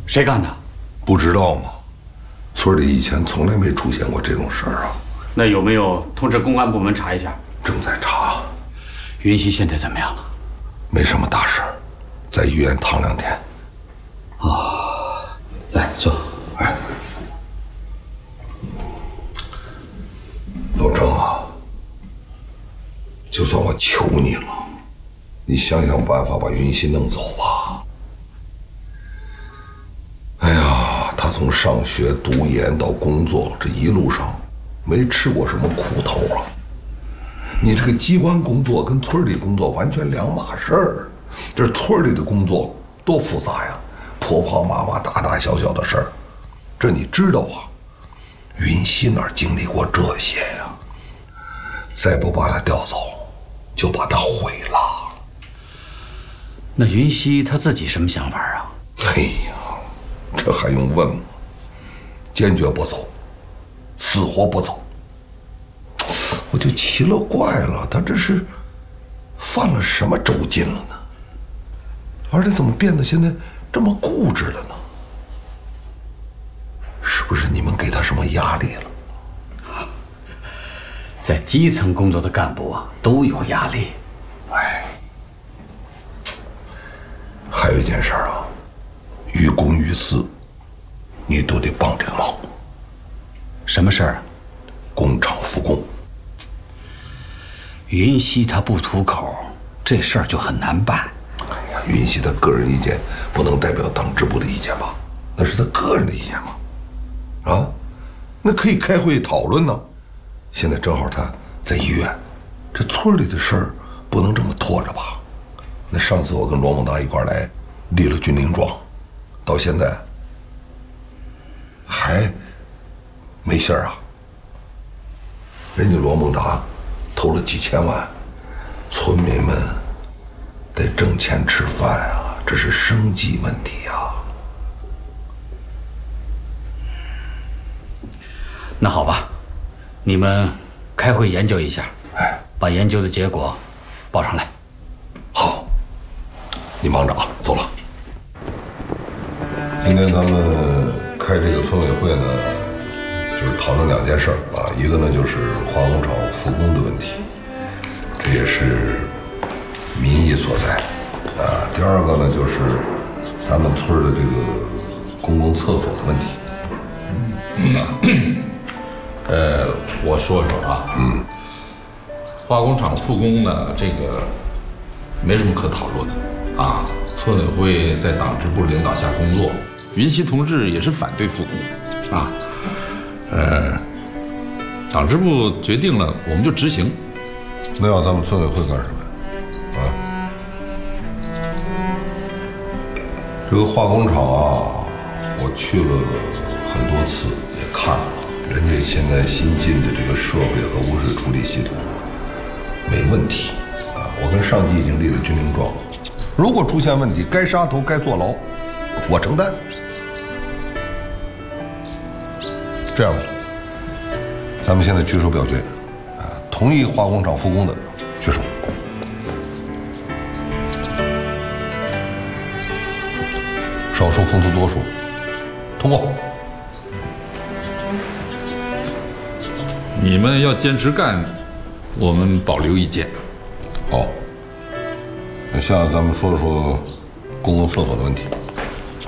谁干的？ 不知道吗？村里以前从来没出现过这种事儿啊。 那有没有通知公安部门查一下？ 正在查。 云溪现在怎么样了？ 没什么大事，在医院躺2天。 哦，来坐。 哎，老郑啊，就算我求你了，你想想办法把云溪弄走吧。哎呀，他从上学、读研到工作，这一路上没吃过什么苦头啊。你这个机关工作跟村里工作完全两码事儿。这村里的工作多复杂呀，婆婆妈妈大大小小的事儿，这你知道啊？云溪哪经历过这些呀？再不把他调走，就把他毁了。 那云溪他自己什么想法啊？ 哎呀，这还用问吗？坚决不走，死活不走。我就奇了怪了，他这是犯了什么周禁了呢？而且怎么变得现在这么固执了呢？是不是你们给他什么压力了？ 在基层工作的干部啊，都有压力。 哎，还有一件事啊，于公于私，你都得帮这个忙。 什么事儿啊？ 工厂复工。 云溪他不吐口，这事儿就很难办。 哎呀，云溪他个人意见不能代表党支部的意见吧？那是他个人的意见嘛。啊，那可以开会讨论呢。现在正好他在医院，这村里的事儿不能这么拖着吧？那上次我跟罗孟达一块来立了军令状，到现在还没信儿啊。人家罗孟达投了几千万，村民们得挣钱吃饭啊，这是生计问题啊。 那好吧，你们开会研究一下，把研究的结果报上来。 好，你忙着啊，走了。今天咱们开这个村委会呢，就是讨论2件事啊，一个呢就是化工厂复工的问题，这也是民意所在啊。第二个呢就是咱们村的这个公共厕所的问题。 我说说啊，化工厂复工呢，这个没什么可讨论的啊。村委会在党支部领导下工作，云溪同志也是反对复工啊。党支部决定了，我们就执行。 那要咱们村委会干什么呀？啊，这个化工厂啊，我去了很多次，也看了。人家现在新进的这个设备和污水处理系统没问题啊！我跟上级已经立了军令状，如果出现问题，该杀头该坐牢，我承担。这样吧，咱们现在举手表决，啊，同意化工厂复工的举手。少数服从多数，通过。 你们要坚持干，我们保留意见。 好，那下咱们说说公共厕所的问题。